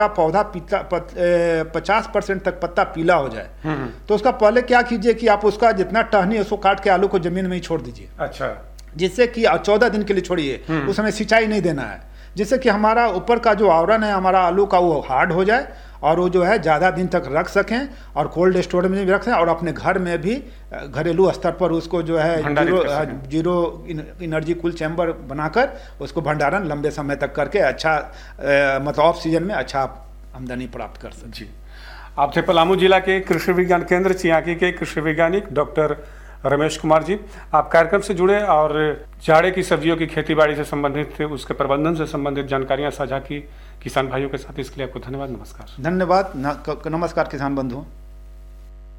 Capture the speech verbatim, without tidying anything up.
का पौधा पीता पचास परसेंट तक पत्ता पीला हो जाए तो उसका पहले क्या कीजिए कि आप उसका जितना टहनी है उसको काट के आलू को जमीन में ही छोड़ दीजिए। अच्छा। जिससे कि चौदह दिन के लिए छोड़िए, उस समय सिंचाई नहीं देना है, जिससे कि हमारा ऊपर का जो आवरण है हमारा आलू का वो हार्ड हो जाए और वो जो है ज़्यादा दिन तक रख सकें और कोल्ड स्टोर में भी रख सकें और अपने घर में भी घरेलू स्तर पर उसको जो है zero zero energy cool chamber बनाकर उसको भंडारण लंबे समय तक करके अच्छा मतलब ऑफ सीजन में अच्छा आमदनी प्राप्त कर सकें। जी, आप थे पलामू जिला के कृषि विज्ञान केंद्र चियाकी के कृषि वैज्ञानिक डॉक्टर रमेश कुमार जी। आप कार्यक्रम से जुड़े और जाड़े की सब्जियों की खेती बाड़ी से संबंधित थे, उसके प्रबंधन से संबंधित जानकारियां साझा की किसान भाइयों के साथ। इसके लिए आपको धन्यवाद। नमस्कार। धन्यवाद। नमस्कार किसान बंधुओं।